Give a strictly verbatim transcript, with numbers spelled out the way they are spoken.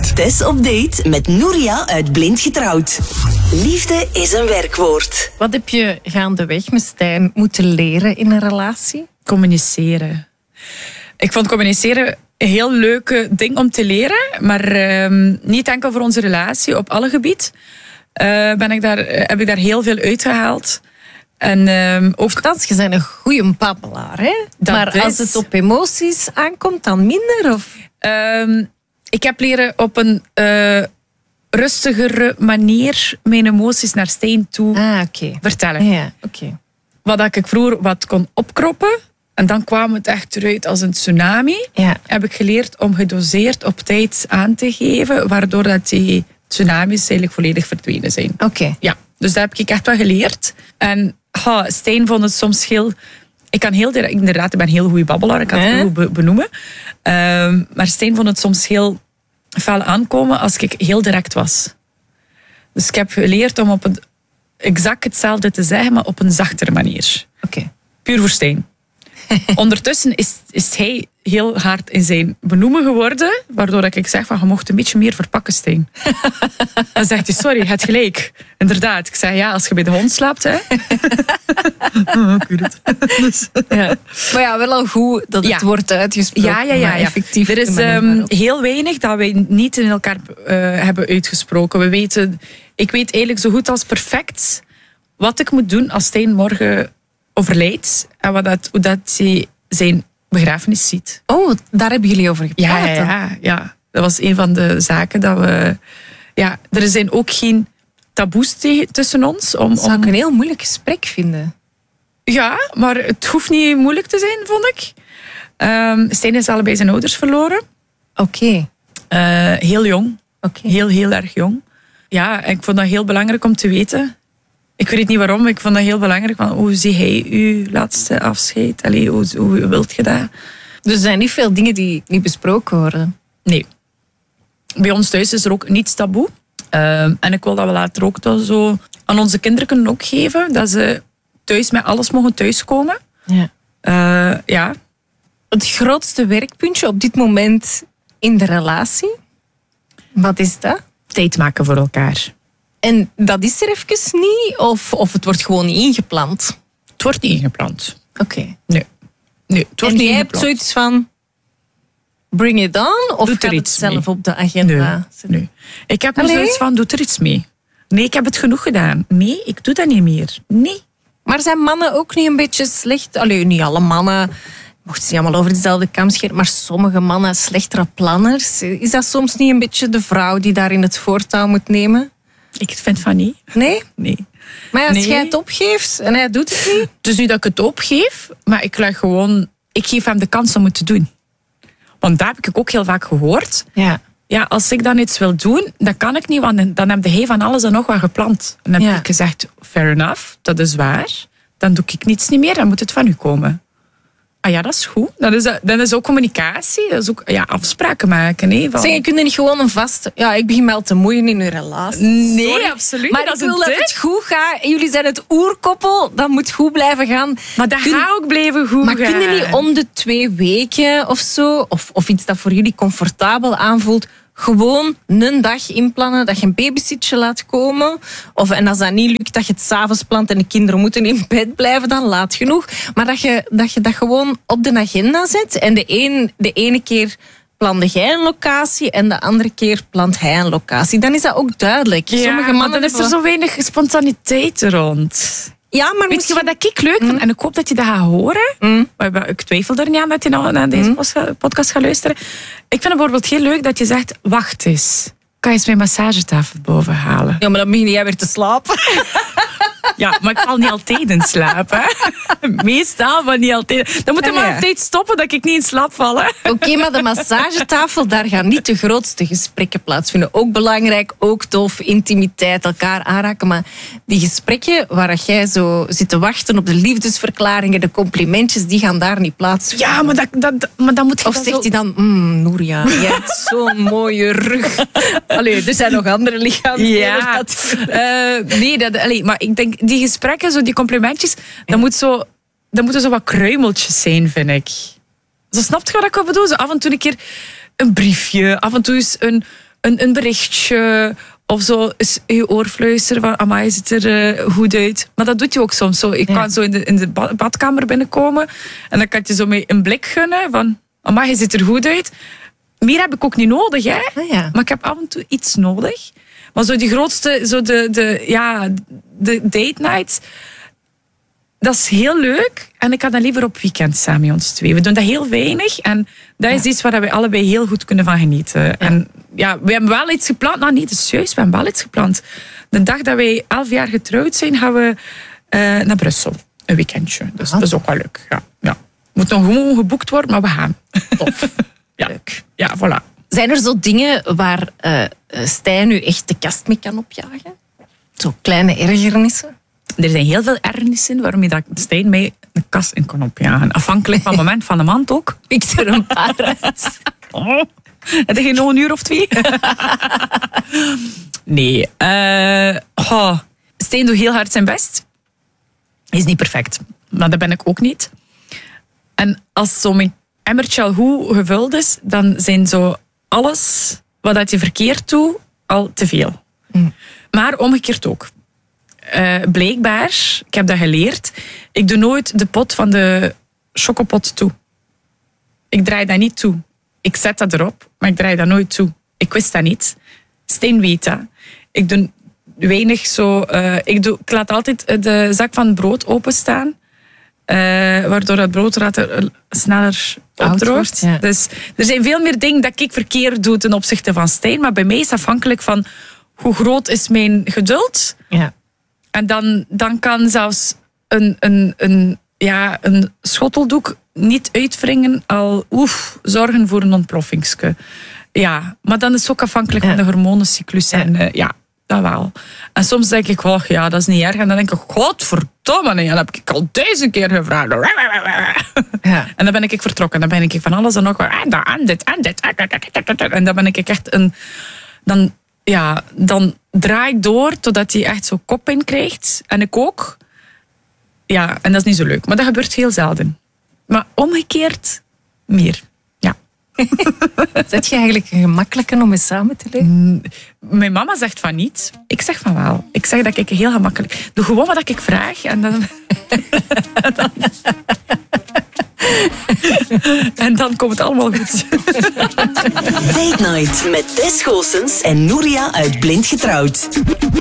Tess op date met Nouria uit Blind Getrouwd. Liefde is een werkwoord. Wat heb je gaandeweg met Stijn moeten leren in een relatie? Communiceren. Ik vond communiceren een heel leuk ding om te leren, maar uh, niet enkel voor onze relatie, op alle gebied. Uh, ben ik daar, heb ik daar heel veel uitgehaald. En uh, ook... Dat, je bent een goede babbelaar, hè? Dat maar is... als het op emoties aankomt, dan minder? Of? Uh, ik heb leren op een uh, rustigere manier mijn emoties naar Stijn toe ah, okay. vertellen. Ja, okay. Wat ik vroeger wat kon opkroppen, en dan kwam het echt eruit als een tsunami, ja. heb ik geleerd om gedoseerd op tijd aan te geven, waardoor dat die tsunamis eigenlijk volledig verdwenen zijn. Oké. Okay. Ja, dus dat heb ik echt wel geleerd. En oh, Stijn vond het soms heel... Ik kan heel direct... Inderdaad, ik ben een heel goede babbelaar. Ik kan het heel goed benoemen. Um, maar Stijn vond het soms heel fel aankomen als ik heel direct was. Dus ik heb geleerd om op een, exact hetzelfde te zeggen, maar op een zachtere manier. Oké. Okay. Puur voor Stijn. Ondertussen is, is hij heel hard in zijn benoemen geworden, waardoor ik zeg van, je mocht een beetje meer verpakken, Stijn. Dan zegt hij, sorry, je hebt gelijk. Inderdaad. Ik zeg, ja, als je bij de hond slaapt, hè. Oh, ik weet het. Dus, ja. Maar ja, wel al goed dat het ja. wordt uitgesproken. Ja, ja, ja. ja. Effectief er is um, heel weinig dat wij niet in elkaar uh, hebben uitgesproken. We weten, ik weet eigenlijk zo goed als perfect wat ik moet doen als Stijn morgen overlijdt en wat dat, hoe dat hij zijn begrafenis ziet. Oh, daar hebben jullie over gepraat. Ja, ja, ja, ja. Dat was een van de zaken dat we... Ja, er zijn ook geen taboes tussen ons. Om, dat zou om... ik een heel moeilijk gesprek vinden. Ja, maar het hoeft niet moeilijk te zijn, vond ik. Um, Stijn is allebei zijn ouders verloren. Oké. Okay. Uh, heel jong. Okay. Heel, heel erg jong. Ja, ik vond dat heel belangrijk om te weten. Ik weet niet waarom, ik vond dat heel belangrijk. Van, hoe zie hij uw laatste afscheid? Allee, hoe, hoe wilt je dat? Dus er zijn niet veel dingen die niet besproken worden? Nee. Bij ons thuis is er ook niets taboe. Uh, en ik wil dat we later ook zo aan onze kinderen kunnen ook geven. Dat ze thuis met alles mogen thuiskomen. Ja. Uh, ja. Het grootste werkpuntje op dit moment in de relatie? Wat is dat? Tijd maken voor elkaar. En dat is er even niet? Of, of het wordt gewoon niet ingepland? Het wordt niet ingepland. Oké. Okay. Nee. nee. Het wordt en niet jij ingepland. hebt zoiets van... Bring it on? Of doet er gaat iets het zelf mee? op de agenda? Nee. nee. Ik heb nu zoiets van, doe er iets mee. Nee, ik heb het genoeg gedaan. Nee, ik doe dat niet meer. Nee. Maar zijn mannen ook niet een beetje slecht? Allee, niet alle mannen... Mocht ze niet allemaal over dezelfde kam scheren, maar sommige mannen slechtere planners. Is dat soms niet een beetje de vrouw die daarin het voortouw moet nemen? Ik vind van niet. Nee? Nee. Maar als nee. jij het opgeeft en hij doet het niet? Dus nu dat ik het opgeef, maar ik leg gewoon... Ik geef hem de kans om het te doen. Want daar heb ik ook heel vaak gehoord. Ja. Ja, als ik dan iets wil doen, dat kan ik niet, want dan heb hij van alles en nog wat gepland. En dan heb ja. ik gezegd, fair enough, dat is waar. Dan doe ik niets niet meer, dan moet het van u komen. Ah ja, dat is goed. Dat is, dat is ook communicatie. Dat is ook ja, afspraken maken. Hè, van... Zeg, je kunt er niet gewoon een vaste... Ja, ik begin me al te moeien in uw relatie. Nee, Sorry. absoluut. Maar dat ik wil dat tip. het goed gaat. Jullie zijn het oerkoppel. Dat moet goed blijven gaan. Maar dat Kun... gaat ook blijven goed maar gaan. Maar kun je niet om de twee weken of zo... Of, of iets dat voor jullie comfortabel aanvoelt... Gewoon een dag inplannen dat je een babysitje laat komen. Of, en als dat niet lukt, dat je het 's avonds plant en de kinderen moeten in bed blijven, dan laat genoeg. Maar dat je dat, je dat gewoon op de agenda zet. En de, een, de ene keer plande jij een locatie en de andere keer plant hij een locatie. Dan is dat ook duidelijk. Ja, Sommige mannen maar dan is er zo weinig spontaniteit rond. Ja, maar weet misschien... je wat ik leuk vind? Mm. En ik hoop dat je dat gaat horen. Mm. Ik twijfel er niet aan dat je naar deze mm. podcast gaat luisteren. Ik vind het bijvoorbeeld heel leuk dat je zegt... Wacht eens, kan je eens mijn massagetafel boven halen? Ja, maar dan begin jij weer te slapen. Ja, maar ik val niet altijd in slaap. Hè. Meestal, maar niet altijd. Dan moet je ja, ja. maar op tijd stoppen dat ik niet in slaap val. Oké, okay, maar de massagetafel, daar gaan niet de grootste gesprekken plaatsvinden. Ook belangrijk, ook tof, intimiteit, elkaar aanraken. Maar die gesprekken waar jij zo zit te wachten op de liefdesverklaringen, de complimentjes, die gaan daar niet plaatsvinden. Ja, maar, dat, dat, maar dan moet je Of dat zegt zo... hij dan, mm, Nouria, jij hebt zo'n mooie rug. Allee, er zijn nog andere lichamen. Ja, dat... uh, nee, dat, allee, maar ik denk, die gesprekken, zo die complimentjes, dat, moet zo, dat moeten zo wat kruimeltjes zijn, vind ik. Zo, snap je wat ik bedoel? Zo af en toe een keer een briefje, af en toe eens een, een, een berichtje of zo is je oor fluisteren van amai, je ziet er uh, goed uit. Maar dat doet je ook soms. Zo. Ik ja. kan zo in de, in de badkamer binnenkomen en dan kan je zo mee een blik gunnen van amai, je ziet er goed uit. Meer heb ik ook niet nodig, hè? Ah, ja. Maar ik heb af en toe iets nodig. Maar zo die grootste, zo de, de, ja, de date nights, dat is heel leuk. En ik ga dan liever op weekend samen met ons twee. We doen dat heel weinig. En dat is ja. iets waar we allebei heel goed kunnen van genieten. Ja. En ja, we hebben wel iets gepland. Nou, niet, dat is juist. We hebben wel iets gepland. De dag dat wij elf jaar getrouwd zijn, gaan we uh, naar Brussel. Een weekendje. Dus ah. dat is ook wel leuk. Ja. Ja. Moet nog gewoon geboekt worden, maar we gaan. Tof. Ja. Leuk. Ja, voilà. Zijn er zo dingen waar uh, Stijn nu echt de kast mee kan opjagen? Zo kleine ergernissen? Er zijn heel veel ergernissen waarmee dat Stijn mij de kast in kan opjagen. Afhankelijk van het moment van de maand ook. Ik er een paar uit. Oh, heb je nog een uur of twee? Nee. Uh, oh. Stijn doet heel hard zijn best. Hij is niet perfect. Maar dat ben ik ook niet. En als zo mijn emmertje al goed gevuld is, dan zijn zo alles wat dat je verkeerd doet al te veel. Mm. Maar omgekeerd ook. Uh, blijkbaar, ik heb dat geleerd, ik doe nooit de pot van de chocopot toe. Ik draai dat niet toe. Ik zet dat erop, maar ik draai dat nooit toe. Ik wist dat niet. Stijn weet dat. Ik doe weinig zo... Uh, ik, doe, ik laat altijd de zak van brood openstaan. Uh, waardoor het brood er sneller opdroogt. Ja. Dus er zijn veel meer dingen dat ik verkeerd doe ten opzichte van Stijn. Maar bij mij is het afhankelijk van hoe groot is mijn geduld. Ja. En dan, dan kan zelfs een, een, een, ja, een schotteldoek niet uitwringen al oef, zorgen voor een ontploffingske. Ja, maar dan is het ook afhankelijk ja. van de hormonencyclus. En uh, ja, dat wel. En soms denk ik, oh, ja, dat is niet erg. En dan denk ik, godverdomme, nee, dat heb ik al duizend keer gevraagd. Ja. En dan ben ik vertrokken. Dan ben ik van alles en nog en dat en dit en dit. En dan ben ik echt een... Dan, ja, dan draai ik door totdat hij echt zo kop in krijgt. En ik ook. Ja, en dat is niet zo leuk. Maar dat gebeurt heel zelden. Maar omgekeerd, meer. Ja. Zet je eigenlijk een gemakkelijke om mee samen te leven? Mijn mama zegt van niet. Ik zeg van wel. Ik zeg dat ik heel gemakkelijk... Doe gewoon wat ik vraag en dan... dan... en dan komt het allemaal goed. Date Night met Tess Goossens en Núria uit Blind Getrouwd.